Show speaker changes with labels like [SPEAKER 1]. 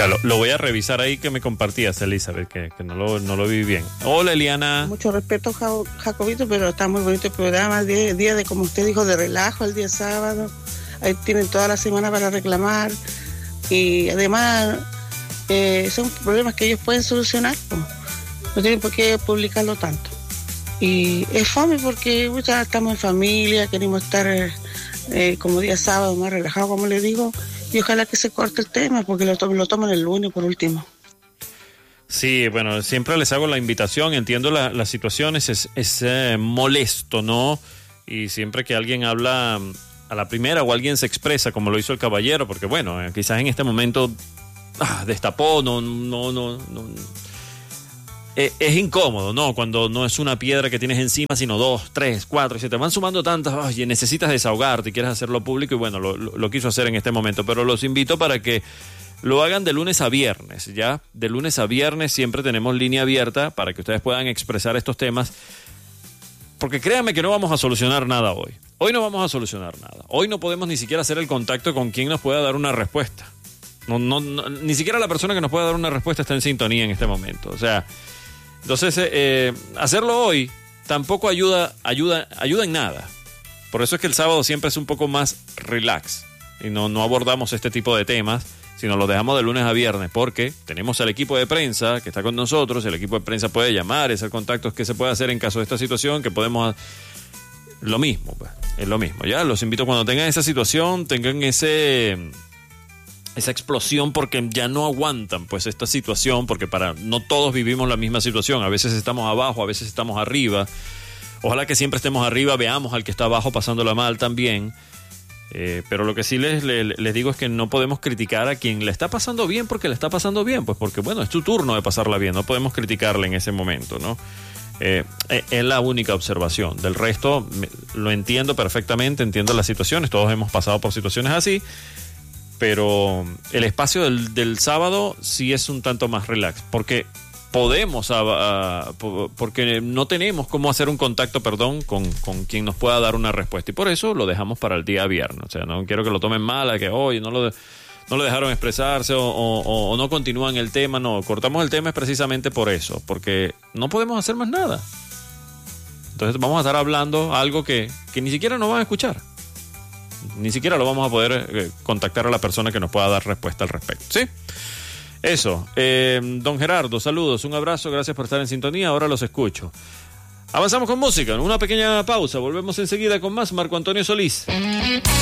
[SPEAKER 1] Ya lo voy a revisar ahí que me compartías, Elizabeth, que no lo vi bien. Hola, Eliana.
[SPEAKER 2] Mucho respeto, Jacobito, pero está muy bonito el programa. Día de, como usted dijo, de relajo, el día sábado. Ahí tienen toda la semana para reclamar. Y además, son problemas que ellos pueden solucionar, pues. No tienen por qué publicarlo tanto. Y es fome porque ya estamos en familia, queremos estar como día sábado más relajado, como le digo, y ojalá que se corte el tema porque lo toman el lunes por último.
[SPEAKER 1] Sí, bueno, siempre les hago la invitación, entiendo las situaciones, es molesto, ¿no? Y siempre que alguien habla a la primera o alguien se expresa como lo hizo el caballero, porque bueno, quizás en este momento destapó, no. Es incómodo, ¿no? Cuando no es una piedra que tienes encima, sino 2, 3, 4, y se te van sumando tantas, y necesitas desahogarte y quieres hacerlo público, y bueno, lo quiso hacer en este momento, pero los invito para que lo hagan de lunes a viernes, ¿ya? De lunes a viernes siempre tenemos línea abierta para que ustedes puedan expresar estos temas, porque créanme que no vamos a solucionar nada hoy. Hoy no vamos a solucionar nada. Hoy no podemos ni siquiera hacer el contacto con quien nos pueda dar una respuesta. No, ni siquiera la persona que nos pueda dar una respuesta está en sintonía en este momento, o sea... Entonces, hacerlo hoy tampoco ayuda en nada. Por eso es que el sábado siempre es un poco más relax. Y no abordamos este tipo de temas, sino los dejamos de lunes a viernes, porque tenemos al equipo de prensa que está con nosotros. El equipo de prensa puede llamar, hacer contactos que se puede hacer en caso de esta situación, que podemos... Lo mismo, pues, es lo mismo. Ya los invito cuando tengan esa situación, tengan esa explosión porque ya no aguantan pues esta situación, porque no todos vivimos la misma situación, a veces estamos abajo, a veces estamos arriba, ojalá que siempre estemos arriba, veamos al que está abajo pasándola mal también, pero lo que sí les digo es que no podemos criticar a quien le está pasando bien porque le está pasando bien, pues porque bueno, es tu turno de pasarla bien, no podemos criticarle en ese momento, ¿no? Es la única observación, del resto lo entiendo perfectamente, entiendo las situaciones, todos hemos pasado por situaciones así, pero el espacio del sábado sí es un tanto más relax, porque porque no tenemos cómo hacer un contacto, con quien nos pueda dar una respuesta, y por eso lo dejamos para el día viernes. O sea, no quiero que lo tomen mal, a que hoy no lo dejaron expresarse o no continúan el tema. No, cortamos el tema es precisamente por eso, porque no podemos hacer más nada. Entonces vamos a estar hablando algo que ni siquiera nos van a escuchar. Ni siquiera lo vamos a poder contactar a la persona que nos pueda dar respuesta al respecto. ¿Sí? Eso. Don Gerardo, saludos, un abrazo, gracias por estar en sintonía. Ahora los escucho. Avanzamos con música, una pequeña pausa. Volvemos enseguida con más Marco Antonio Solís.